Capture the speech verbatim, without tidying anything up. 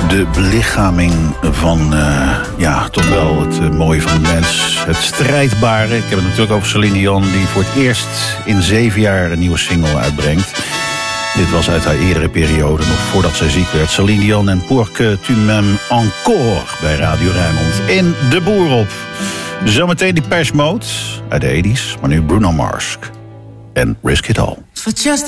De belichaming van, uh, ja, toch wel het uh, mooie van de mens. Het strijdbare. Ik heb het natuurlijk over Céline Dion, die voor het eerst in zeven jaar een nieuwe single uitbrengt. Dit was uit haar eerdere periode, nog voordat zij ziek werd. Céline Dion en Pour que tu m'aimes encore bij Radio Rijnmond. In De Boer op. Zometeen die Depeche Mode uit de tachtiger, maar nu Bruno Mars en Risk It All.